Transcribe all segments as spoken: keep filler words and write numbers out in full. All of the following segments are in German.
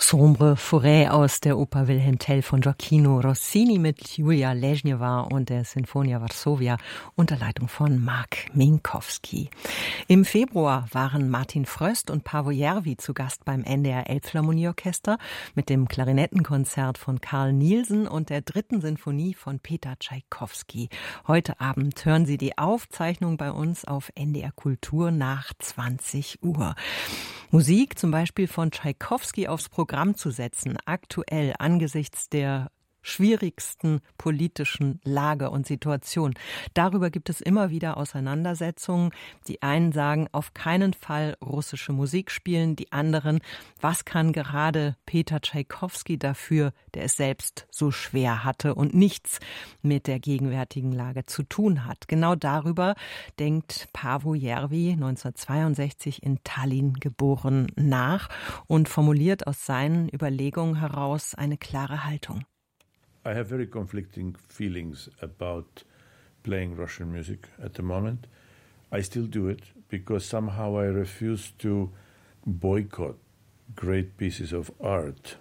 Sombre Forêt aus der Oper Wilhelm Tell von Gioacchino Rossini mit Julia Ležněva und der Sinfonia Varsovia unter Leitung von Mark Minkowski. Im Februar waren Martin Fröst und Paavo Järvi zu Gast beim N D R Elbphilharmonieorchester mit dem Klarinettenkonzert von Carl Nielsen und der dritten Sinfonie von Peter Tschaikowski. Heute Abend hören Sie die Aufzeichnung bei uns auf N D R Kultur nach zwanzig Uhr. Musik zum Beispiel von Tschaikowski aufs Programm zu setzen, aktuell angesichts der schwierigsten politischen Lage und Situation. Darüber gibt es immer wieder Auseinandersetzungen. Die einen sagen, auf keinen Fall russische Musik spielen. Die anderen, was kann gerade Peter Tschaikowski dafür, der es selbst so schwer hatte und nichts mit der gegenwärtigen Lage zu tun hat. Genau darüber denkt Paavo Järvi, neunzehnhundertzweiundsechzig in Tallinn geboren, nach und formuliert aus seinen Überlegungen heraus eine klare Haltung. I have very conflicting feelings about playing Russian music at the moment. I still do it because somehow I refuse to boycott great pieces of art.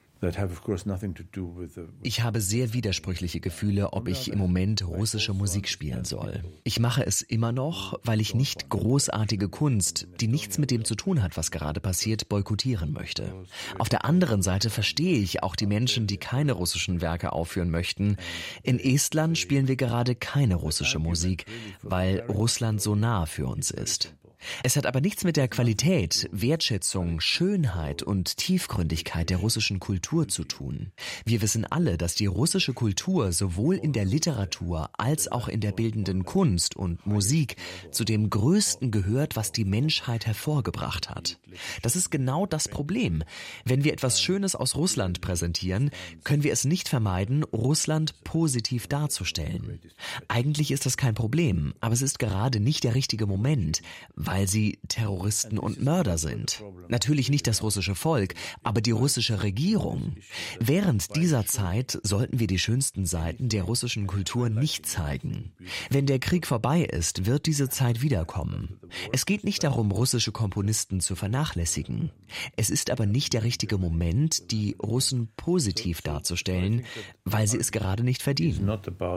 Ich habe sehr widersprüchliche Gefühle, ob ich im Moment russische Musik spielen soll. Ich mache es immer noch, weil ich nicht großartige Kunst, die nichts mit dem zu tun hat, was gerade passiert, boykottieren möchte. Auf der anderen Seite verstehe ich auch die Menschen, die keine russischen Werke aufführen möchten. In Estland spielen wir gerade keine russische Musik, weil Russland so nah für uns ist. Es hat aber nichts mit der Qualität, Wertschätzung, Schönheit und Tiefgründigkeit der russischen Kultur zu tun. Wir wissen alle, dass die russische Kultur sowohl in der Literatur als auch in der bildenden Kunst und Musik zu dem Größten gehört, was die Menschheit hervorgebracht hat. Das ist genau das Problem. Wenn wir etwas Schönes aus Russland präsentieren, können wir es nicht vermeiden, Russland positiv darzustellen. Eigentlich ist das kein Problem, aber es ist gerade nicht der richtige Moment, weil weil sie Terroristen und Mörder sind. Natürlich nicht das russische Volk, aber die russische Regierung. Während dieser Zeit sollten wir die schönsten Seiten der russischen Kultur nicht zeigen. Wenn der Krieg vorbei ist, wird diese Zeit wiederkommen. Es geht nicht darum, russische Komponisten zu vernachlässigen. Es ist aber nicht der richtige Moment, die Russen positiv darzustellen, weil sie es gerade nicht verdienen.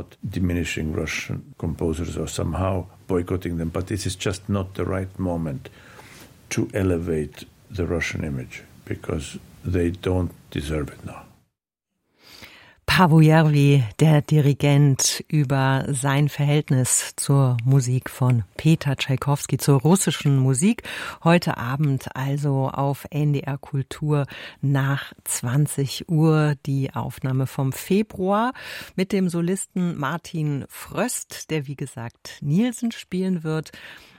Boycotting them, but this is just not the right moment to elevate the Russian image because they don't deserve it now. Paavo Järvi, der Dirigent, über sein Verhältnis zur Musik von Peter Tschaikowski, zur russischen Musik. Heute Abend also auf N D R Kultur nach zwanzig Uhr die Aufnahme vom Februar mit dem Solisten Martin Fröst, der wie gesagt Nielsen spielen wird.